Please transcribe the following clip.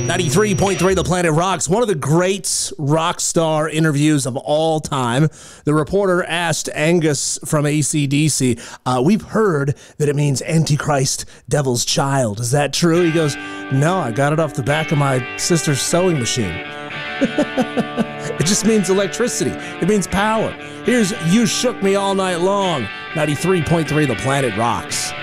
93.3 The Planet Rocks, one of the great rock star interviews of all time. The reporter asked Angus from AC/DC, we've heard that it means Antichrist, Devil's Child. Is that true? He goes, no, I got it off the back of my sister's sewing machine. It just means electricity. It means power. Here's You Shook Me All Night Long, 93.3 The Planet Rocks.